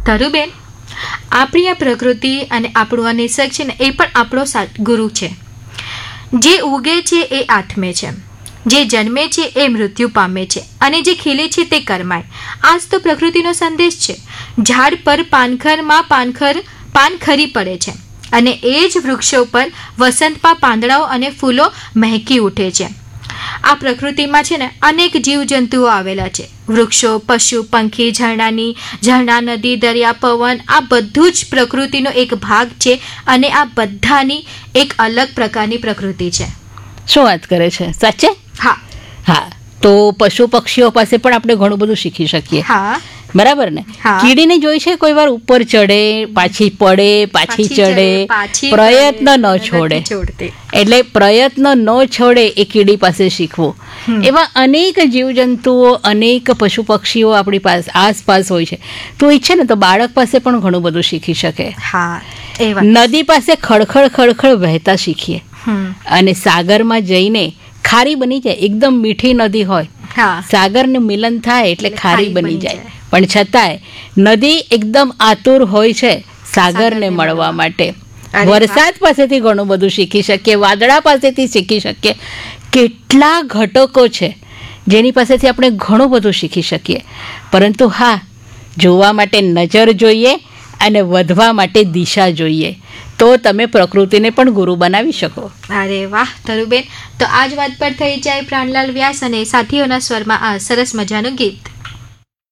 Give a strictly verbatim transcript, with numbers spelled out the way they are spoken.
ધરુબેન, આપણી આ પ્રકૃતિ અને આપણું આ નિસર્ગ છે ને એ પણ આપણો ગુરુ છે. જે ઉગે છે એ આથમે છે, જે જન્મે છે એ મૃત્યુ પામે છે, અને જે ખીલે છે તે કરમાય. આ જ તો પ્રકૃતિનો સંદેશ છે. ઝાડ પર પાનખરમાં પાનખર પાન ખરી પડે છે, અને એ જ વૃક્ષો પર વસંતમાં પાંદડાઓ અને ફૂલો મહેકી ઉઠે છે. આ પ્રકૃતિમાં છે ને અનેક જીવજંતુઓ આવેલા છે. વૃક્ષો, પશુ, પંખી, ઝરણાની ઝરણા, નદી, દરિયા, પવન, આ બધું જ પ્રકૃતિનો એક ભાગ છે, અને આ બધાની એક અલગ પ્રકારની પ્રકૃતિ છે. શું વાત કરે છે? સાચે? હા હા. તો પશુ પક્ષીઓ પાસે પણ આપણે ઘણું બધું શીખી શકીએ. હા, બરાબર ને? કીડીને જોઈ છે કોઈ વાર ઉપર ચડે, પાછી પડે, પાછી ચડે, પ્રયત્ન ન છોડે. એટલે પ્રયત્ન ન છોડે એ કીડી પાસે શીખવું. એવા અનેક જીવજંતુઓ, અનેક પશુ પક્ષીઓ આપણી પાસે આસપાસ હોય છે. તો ઈચ્છે ને તો બાળક પાસે પણ ઘણું બધું શીખી શકે. હા, નદી પાસે ખળખળ ખળખળ વહેતા શીખીએ, અને સાગરમાં જઈને ખારી બની જાય. એકદમ મીઠી નદી હોય, સાગરનું મિલન થાય એટલે ખારી બની જાય, પણ છતાંય નદી એકદમ આતુર હોય છે સાગરને મળવા માટે. વરસાદ પાસેથી ઘણું બધું શીખી શકીએ, વાદળા પાસેથી શીખી શકીએ. કેટલા ઘટકો છે જેની પાસેથી આપણે ઘણું બધું શીખી શકીએ. પરંતુ હા, જોવા માટે નજર જોઈએ અને વધવા માટે દિશા જોઈએ, તો તમે પ્રકૃતિને પણ ગુરુ બનાવી શકો. અરે વાહ ધરુબેન, તો આ જ વાત પર થઈ જાય પ્રાણલાલ વ્યાસ અને સાથીઓના સ્વરમાં આ સરસ મજાનું ગીત.